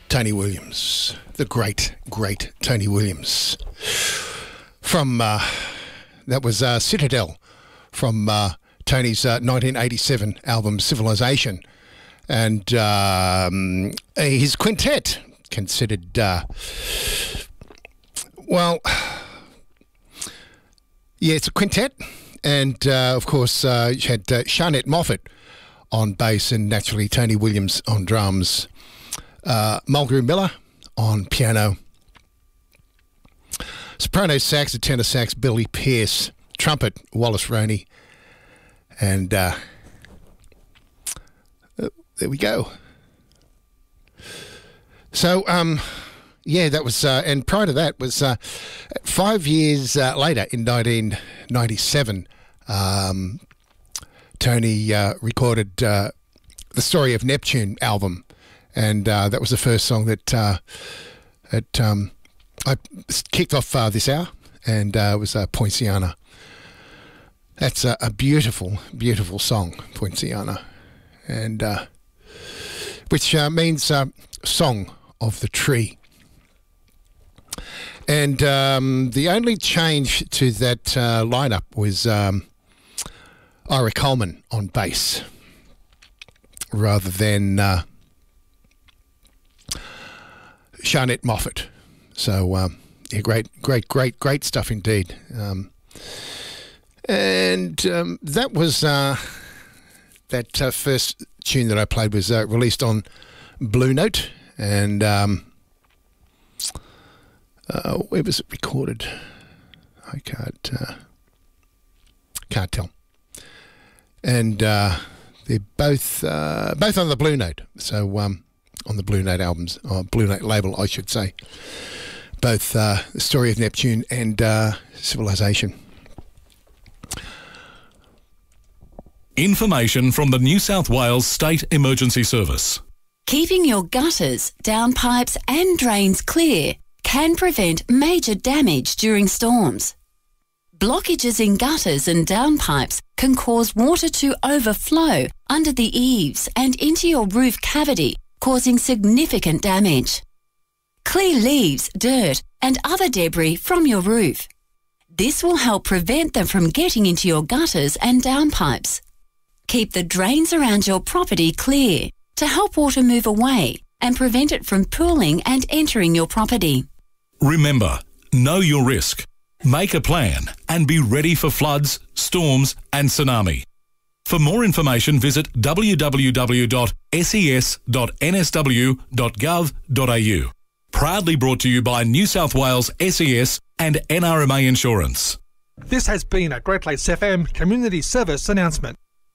Tony Williams, the great, great Tony Williams. From, that was Citadel from Tony's 1987 album Civilization. And his quintet, considered, it's a quintet. And, of course, you had Sharnette Moffat on bass and naturally Tony Williams on drums. Mulgrew Miller on piano. Soprano sax and tenor sax, Billy Pearce. Trumpet, Wallace Roney. And there we go. So, that was, and prior to that was 5 years later in 1997, Tony recorded the Story of Neptune album. And that was the first song that I kicked off this hour, and it was Poinciana. That's a beautiful, beautiful song, Poinciana, and which means Song of the Tree. And the only change to that lineup was Ira Coleman on bass, rather than Sharnette Moffat. So, great stuff indeed. That was that first tune that I played was released on Blue Note, and where was it recorded? I can't tell. And they're both on the Blue Note. So on the Blue Note albums, or Blue Note label, I should say. Both The Story of Neptune and Civilization. Information from the New South Wales State Emergency Service. Keeping your gutters, downpipes and drains clear can prevent major damage during storms. Blockages in gutters and downpipes can cause water to overflow under the eaves and into your roof cavity, causing significant damage. Clear leaves, dirt and other debris from your roof. This will help prevent them from getting into your gutters and downpipes. Keep the drains around your property clear to help water move away and prevent it from pooling and entering your property. Remember, know your risk, make a plan and be ready for floods, storms and tsunami. For more information, visit www.ses.nsw.gov.au. Proudly brought to you by New South Wales SES and NRMA Insurance. This has been a Great Lakes FM Community Service announcement.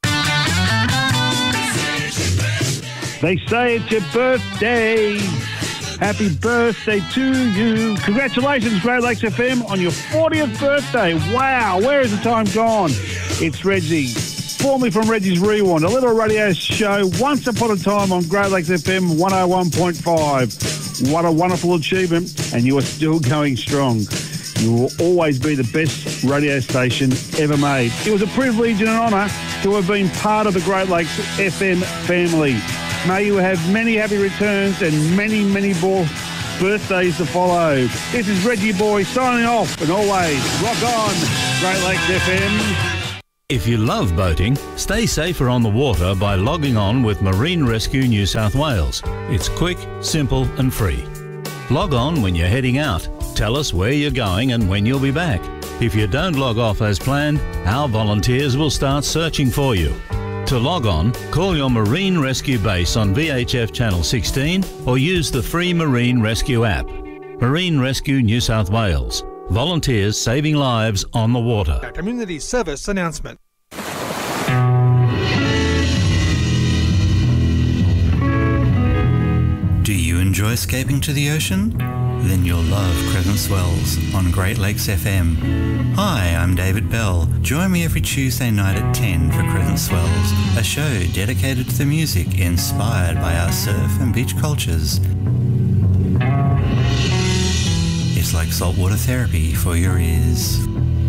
They say it's your birthday. Happy birthday to you. Congratulations, Great Lakes FM, on your 40th birthday. Wow, where has the time gone? It's Reggie, formerly from Reggie's Rewind, a little radio show once upon a time on Great Lakes FM 101.5. What a wonderful achievement, and you are still going strong. You will always be the best radio station ever made. It was a privilege and an honour to have been part of the Great Lakes FM family. May you have many happy returns and many, many more birthdays to follow. This is Reggie Boy signing off, and always rock on, Great Lakes FM. If you love boating, stay safer on the water by logging on with Marine Rescue New South Wales. It's quick, simple and free. Log on when you're heading out. Tell us where you're going and when you'll be back. If you don't log off as planned, our volunteers will start searching for you. To log on, call your Marine Rescue base on VHF Channel 16 or use the free Marine Rescue app. Marine Rescue New South Wales. Volunteers saving lives on the water. A community service announcement. Do you enjoy escaping to the ocean? Then you'll love Crescent Swells on Great Lakes FM. Hi, I'm David Bell. Join me every Tuesday night at 10 for Crescent Swells, a show dedicated to the music inspired by our surf and beach cultures. It's like saltwater therapy for your ears.